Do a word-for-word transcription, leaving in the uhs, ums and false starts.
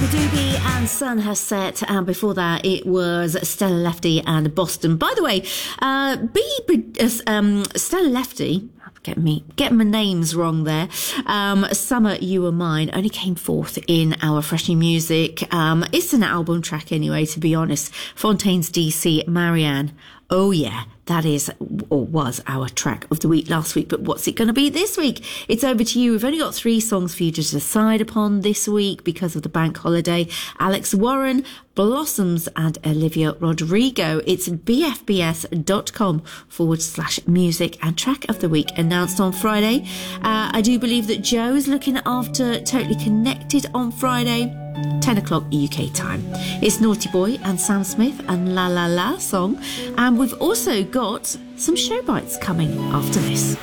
Doobie and Sun has set, and before that it was Stella Lefty and Boston. By the way, uh, B, uh, um, Stella Lefty, get me, get my names wrong there, um, Summer You Were Mine only came forth in our Fresh New Music. Um, it's an album track anyway, to be honest. Fontaine's D C, Marianne. Oh yeah, that is, or was, our track of the week last week. But what's it going to be this week? It's over to you. We've only got three songs for you to decide upon this week because of the bank holiday. Alex Warren, Blossoms and Olivia Rodrigo. It's bfbs.com forward slash music and track of the week announced on Friday. Uh, I do believe that Joe is looking after Totally Connected on Friday. ten o'clock U K time. It's Naughty Boy and Sam Smith and La La La song. And we've also got some show bites coming after this.